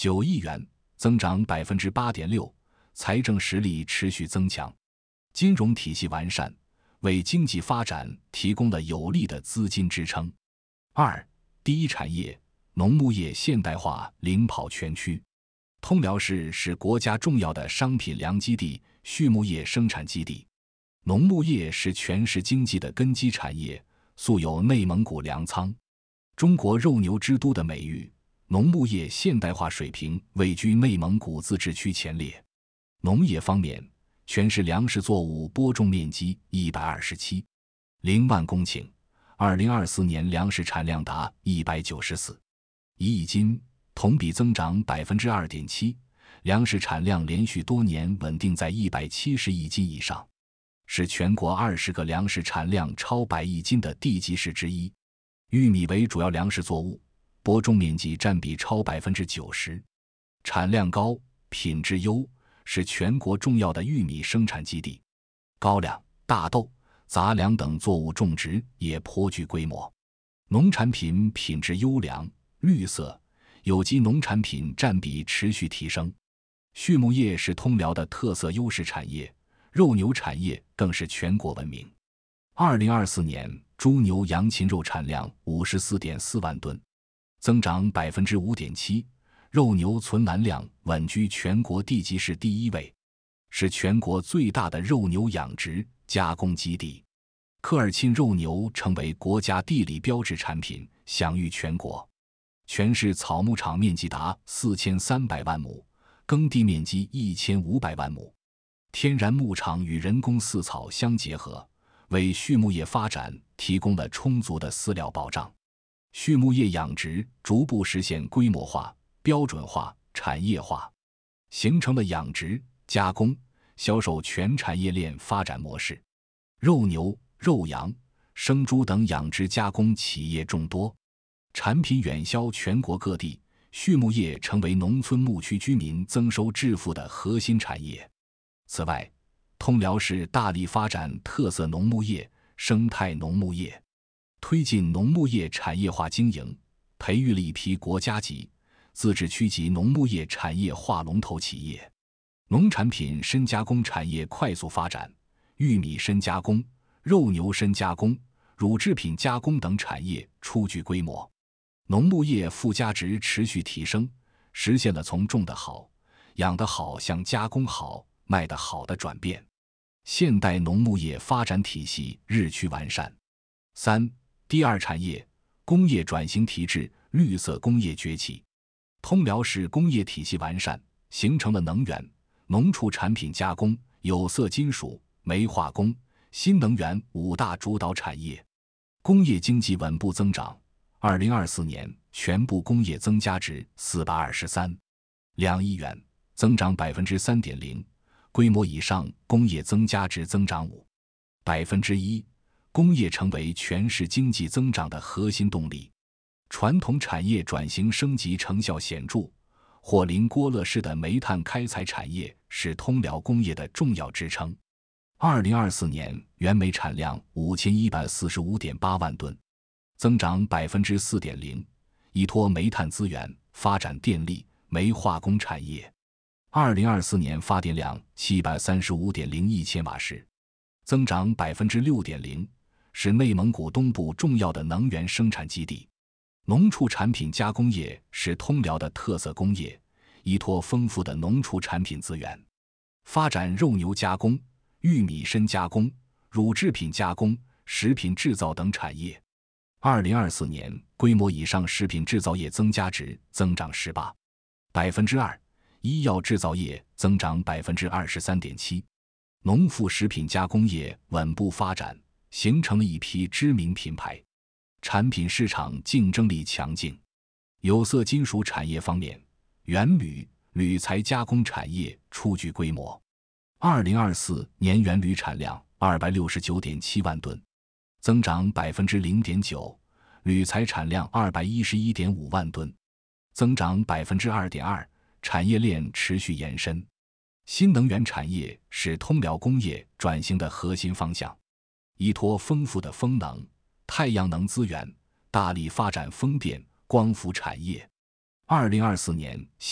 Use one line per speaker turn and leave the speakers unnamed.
9亿元，增长 8.6%， 财政实力持续增强，金融体系完善，为经济发展提供了有力的资金支撑。2. 第一产业，农牧业现代化领跑全区。通辽市是国家重要的商品粮基地、畜牧业生产基地。农牧业是全市经济的根基产业，素有内蒙古粮仓、中国肉牛之都的美誉。农牧业现代化水平位居内蒙古自治区前列。农业方面，全市粮食作物播种面积127.0万公顷，2024年粮食产量达194.1亿斤，同比增长 2.7%， 粮食产量连续多年稳定在170亿斤以上，是全国20个粮食产量超100亿斤的地级市之一。玉米为主要粮食作物，播种面积占比超 90%， 产量高，品质优，是全国重要的玉米生产基地。高粱、大豆、杂粮等作物种植也颇具规模。农产品品质优良、绿色、有机农产品占比持续提升。畜牧业是通辽的特色优势产业，肉牛产业更是全国闻名。2024年猪牛羊禽肉产量 54.4万吨，增长 5.7%， 肉牛存栏量稳居全国地级市第1位，是全国最大的肉牛养殖加工基地。科尔沁肉牛成为国家地理标志产品，享誉全国。全市草牧场面积达4300万亩，耕地面积1500万亩。天然牧场与人工饲草相结合，为畜牧业发展提供了充足的饲料保障。畜牧业养殖逐步实现规模化、标准化、产业化，形成了养殖、加工、销售全产业链发展模式。肉牛、肉羊、生猪等养殖加工企业众多，产品远销全国各地，畜牧业成为农村牧区居民增收致富的核心产业。此外，通辽市大力发展特色农牧业、生态农牧业，推进农牧业产业化经营，培育了一批国家级、自治区级农牧业产业化龙头企业。农产品深加工产业快速发展，玉米深加工、肉牛深加工、乳制品加工等产业初具规模。农牧业附加值持续提升，实现了从种得好、养得好向加工好、卖得好的转变。现代农牧业发展体系日趋完善。3. 第二产业，工业转型提质，绿色工业崛起。通辽市工业体系完善，形成了能源、农畜产品加工、有色金属、煤化工、新能源5大主导产业，工业经济稳步增长。2024年全部工业增加值423.2亿元，增长 3.0%， 规模以上工业增加值增长 5%， 工业成为全市经济增长的核心动力。传统产业转型升级成效显著，霍林郭勒市的煤炭开采产业是通辽工业的重要支撑。2024年原煤产量 5145.8 万吨，增长 4.0%， 依托煤炭资源发展电力、煤化工产业。2024年发电量 735.0亿千瓦时，增长 6.0%， 是内蒙古东部重要的能源生产基地。农畜产品加工业是通辽的特色工业，依托丰富的农畜产品资源，发展肉牛加工、玉米深加工、乳制品加工、食品制造等产业。2024年规模以上食品制造业增加值增长 18%， 医药制造业增长 23.7%， 农副食品加工业稳步发展，形成了一批知名品牌，产品市场竞争力强劲。有色金属产业方面，原铝、铝材加工产业初具规模。2024年原铝产量 269.7 万吨，增长 0.9%， 铝材产量 211.5 万吨，增长 2.2%， 产业链持续延伸。新能源产业是通辽工业转型的核心方向，依托丰富的风能、太阳能资源，大力发展风电、光伏产业。2024年